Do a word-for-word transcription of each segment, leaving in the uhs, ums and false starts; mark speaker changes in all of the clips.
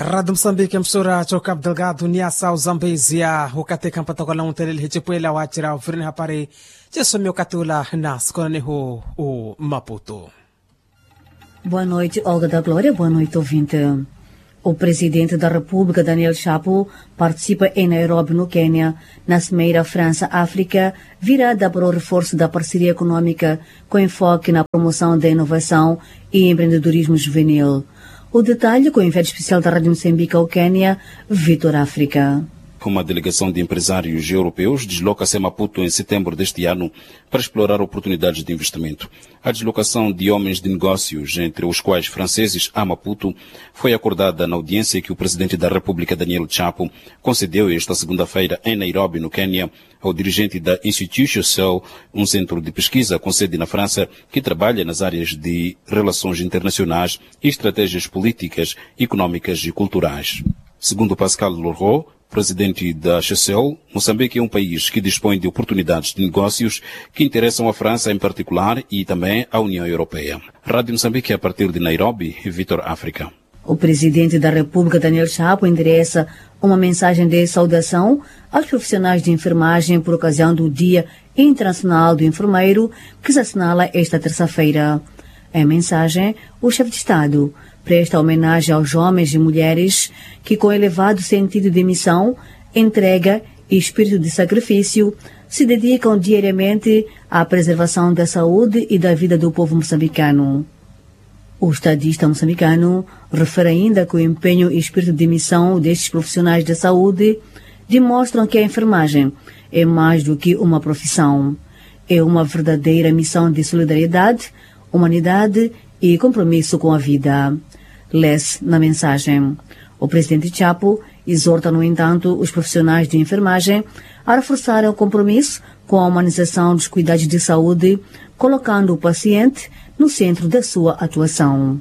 Speaker 1: Rádio Moçambique msura cho Cabo Delgado Niassa Zambezia ukate kampatokola untelele hechepuela wachira ufirini hapari jesomio katula nas koneho o Maputo.
Speaker 2: Boa noite, Olga da Glória. Boa noite, ouvinte. O presidente da República, Daniel Chapo, participa em Nairobi, no Quênia, na Cimeira França-África, virada para o reforço da parceria econômica com enfoque na promoção da inovação e empreendedorismo juvenil. O detalhe com o enviado especial da Rádio Moçambique ao Quênia, Vitor África.
Speaker 3: Uma delegação de empresários europeus desloca-se a Maputo em setembro deste ano para explorar oportunidades de investimento. A deslocação de homens de negócios, entre os quais franceses, a Maputo, foi acordada na audiência que o presidente da República, Daniel Chapo, concedeu esta segunda-feira em Nairobi, no Quênia, ao dirigente da Institution Cell, um centro de pesquisa com sede na França que trabalha nas áreas de relações internacionais e estratégias políticas, económicas e culturais. Segundo Pascal Leroux, presidente da H C L, Moçambique é um país que dispõe de oportunidades de negócios que interessam a França em particular e também a União Europeia. Rádio Moçambique a partir de Nairobi, Vitor África.
Speaker 2: O presidente da República, Daniel Chapo, endereça uma mensagem de saudação aos profissionais de enfermagem por ocasião do Dia Internacional do Enfermeiro, que se assinala esta terça-feira. Em mensagem, o chefe de Estado presta homenagem aos homens e mulheres que, com elevado sentido de missão, entrega e espírito de sacrifício, se dedicam diariamente à preservação da saúde e da vida do povo moçambicano. O estadista moçambicano refere ainda que o empenho e espírito de missão destes profissionais da saúde demonstram que a enfermagem é mais do que uma profissão. É uma verdadeira missão de solidariedade, humanidade e compromisso com a vida. Lê-se na mensagem. O presidente Chapo exorta, no entanto, os profissionais de enfermagem a reforçar o compromisso com a humanização dos cuidados de saúde, colocando o paciente no centro da sua atuação.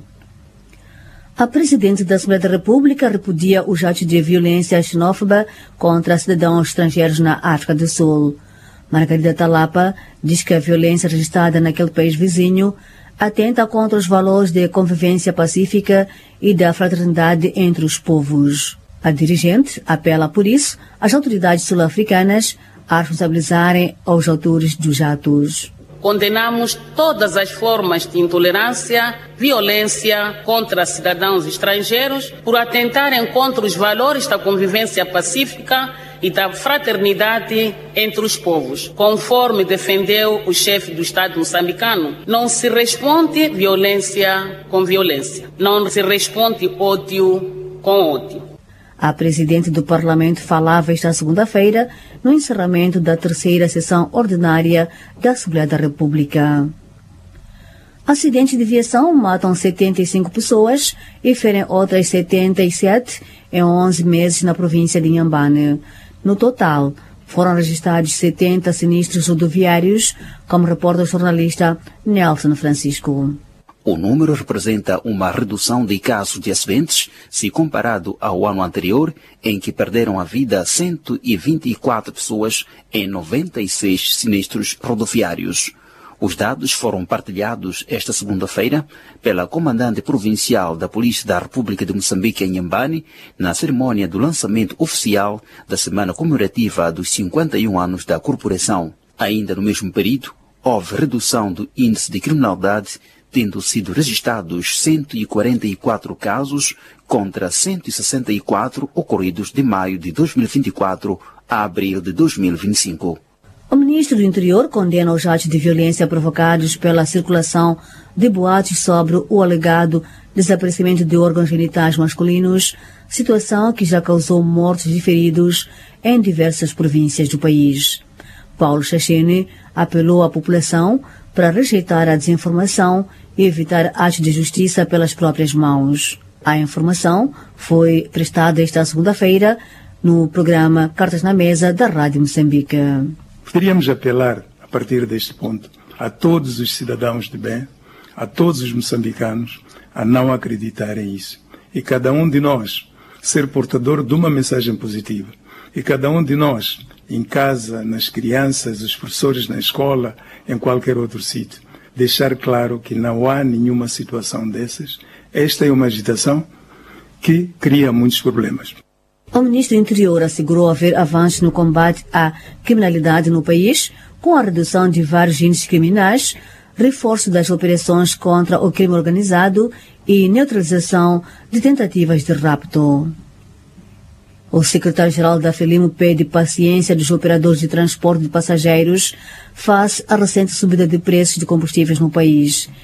Speaker 2: A presidente da Assembleia da República repudia os atos de violência xenófoba contra cidadãos estrangeiros na África do Sul. Margarida Talapa diz que a violência registrada naquele país vizinho atenta contra os valores de convivência pacífica e da fraternidade entre os povos. A dirigente apela, por isso, às autoridades sul-africanas a responsabilizarem os autores dos atos.
Speaker 4: Condenamos todas as formas de intolerância, violência contra cidadãos estrangeiros por atentarem contra os valores da convivência pacífica e da fraternidade entre os povos. Conforme defendeu o chefe do Estado moçambicano, não se responde violência com violência. Não se responde ódio com ódio.
Speaker 2: A presidente do Parlamento falava esta segunda-feira no encerramento da terceira sessão ordinária da Assembleia da República. Acidentes de viação matam setenta e cinco pessoas e ferem outras setenta e sete em onze meses na província de Inhambane. No total, foram registrados setenta sinistros rodoviários, como reporta o jornalista Nelson Francisco.
Speaker 5: O número representa uma redução de casos de acidentes se comparado ao ano anterior, em que perderam a vida cento e vinte e quatro pessoas em noventa e seis sinistros rodoviários. Os dados foram partilhados esta segunda-feira pela comandante provincial da Polícia da República de Moçambique, em Inhambane, na cerimônia do lançamento oficial da Semana Comemorativa dos cinquenta e um anos da corporação. Ainda no mesmo período, houve redução do índice de criminalidade, tendo sido registrados cento e quarenta e quatro casos contra cento e sessenta e quatro ocorridos de maio de dois mil e vinte e quatro a abril de dois mil e vinte e cinco.
Speaker 2: O ministro do Interior condena os atos de violência provocados pela circulação de boatos sobre o alegado desaparecimento de órgãos genitais masculinos, situação que já causou mortes e feridos em diversas províncias do país. Paulo Chachene apelou à população para rejeitar a desinformação e evitar atos de justiça pelas próprias mãos. A informação foi prestada esta segunda-feira no programa Cartas na Mesa da Rádio Moçambique.
Speaker 6: Poderíamos apelar, a partir deste ponto, a todos os cidadãos de bem, a todos os moçambicanos, a não acreditarem nisso. E cada um de nós ser portador de uma mensagem positiva. E cada um de nós, em casa, nas crianças, os professores na escola, em qualquer outro sítio, deixar claro que não há nenhuma situação dessas. Esta é uma agitação que cria muitos problemas.
Speaker 2: O ministro do Interior assegurou haver avanços no combate à criminalidade no país, com a redução de vários índices criminais, reforço das operações contra o crime organizado e neutralização de tentativas de rapto. O secretário-geral da Frelimo pede paciência dos operadores de transporte de passageiros face à recente subida de preços de combustíveis no país.